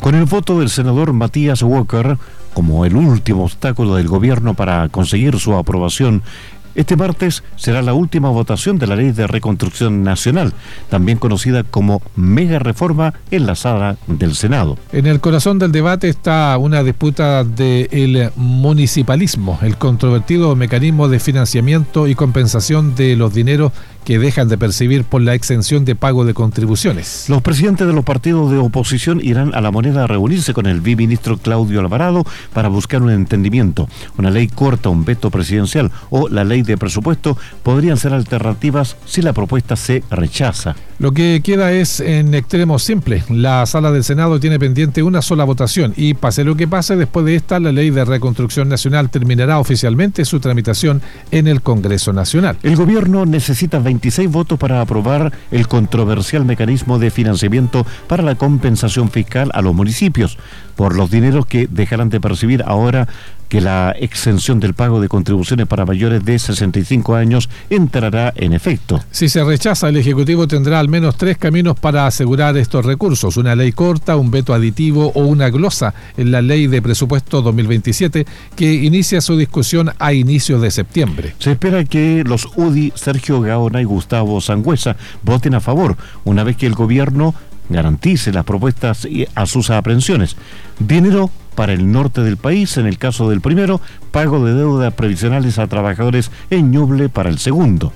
Con el voto del senador Matías Walker como el último obstáculo del gobierno para conseguir su aprobación, este martes será la última votación de la Ley de Reconstrucción Nacional, también conocida como mega reforma, en la sala del Senado. En el corazón del debate está una disputa del municipalismo, el controvertido mecanismo de financiamiento y compensación de los dineros que dejan de percibir por la exención de pago de contribuciones. Los presidentes de los partidos de oposición irán a La Moneda a reunirse con el viceministro Claudio Alvarado para buscar un entendimiento. Una ley corta, un veto presidencial o la ley de presupuesto podrían ser alternativas si la propuesta se rechaza. Lo que queda es en extremo simple. La sala del Senado tiene pendiente una sola votación y pase lo que pase, después de esta, la Ley de Reconstrucción Nacional terminará oficialmente su tramitación en el Congreso Nacional. El gobierno necesita 26 votos para aprobar el controversial mecanismo de financiamiento para la compensación fiscal a los municipios por los dineros que dejarán de percibir ahora que la exención del pago de contribuciones para mayores de 65 años entrará en efecto. Si se rechaza, el Ejecutivo tendrá al menos 3 caminos para asegurar estos recursos: una ley corta, un veto aditivo o una glosa en la Ley de Presupuesto 2027, que inicia su discusión a inicios de septiembre. Se espera que los UDI, Sergio Gaona y Gustavo Sangüesa, voten a favor, una vez que el gobierno garantice las propuestas a sus aprehensiones. Dinero para el norte del país en el caso del primero, pago de deudas previsionales a trabajadores en Ñuble para el segundo.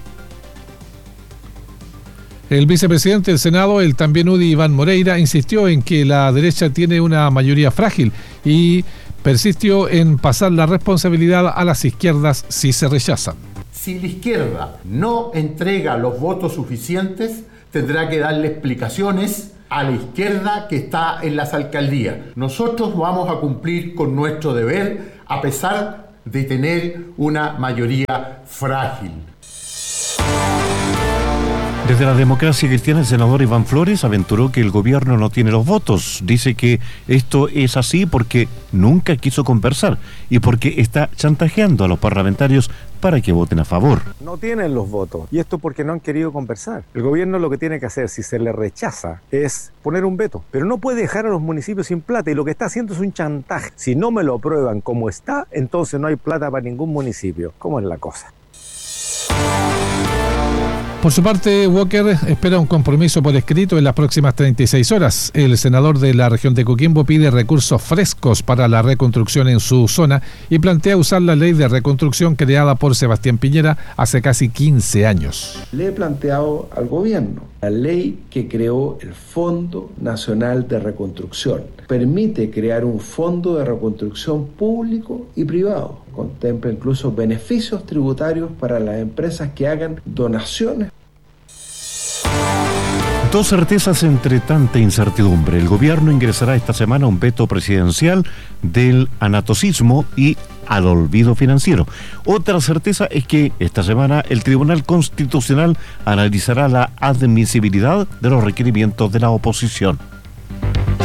El vicepresidente del Senado, el también UDI Iván Moreira, insistió en que la derecha tiene una mayoría frágil y persistió en pasar la responsabilidad a las izquierdas si se rechazan. Si la izquierda no entrega los votos suficientes, tendrá que darle explicaciones a la izquierda que está en las alcaldías. Nosotros vamos a cumplir con nuestro deber a pesar de tener una mayoría frágil. Desde la Democracia Cristiana, el senador Iván Flores aventuró que el gobierno no tiene los votos. Dice que esto es así porque nunca quiso conversar y porque está chantajeando a los parlamentarios para que voten a favor. No tienen los votos, y esto porque no han querido conversar. El gobierno lo que tiene que hacer, si se le rechaza, es poner un veto, pero no puede dejar a los municipios sin plata, y lo que está haciendo es un chantaje. Si no me lo aprueban como está, entonces no hay plata para ningún municipio. ¿Cómo es la cosa? Por su parte, Walker espera un compromiso por escrito en las próximas 36 horas. El senador de la región de Coquimbo pide recursos frescos para la reconstrucción en su zona y plantea usar la ley de reconstrucción creada por Sebastián Piñera hace casi 15 años. Le he planteado al gobierno la ley que creó el Fondo Nacional de Reconstrucción. Permite crear un fondo de reconstrucción público y privado. Contempla incluso beneficios tributarios para las empresas que hagan donaciones. Dos certezas entre tanta incertidumbre. El gobierno ingresará esta semana un veto presidencial del anatocismo y al olvido financiero. Otra certeza es que esta semana el Tribunal Constitucional analizará la admisibilidad de los requerimientos de la oposición.